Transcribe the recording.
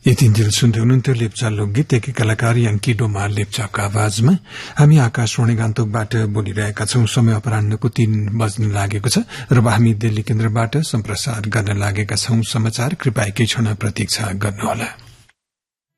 यतिन्जेल सुन्दै हुनुहुन्थ्यो लेप्चा लोकगीत एकी कलाकार याङ्की डोमा लेप्चाको आवाजमा। हामी आकाशवाणी गान्तोकबाट बोलिरहेका छौं। समय अपराह्नको 3 बज्न लागेको छ र हामी दिल्ली केन्द्रबाट सम्प्रसार गर्न लागेका छौं। समाचार कृपया केही क्षण प्रतीक्षा गर्नुहोला।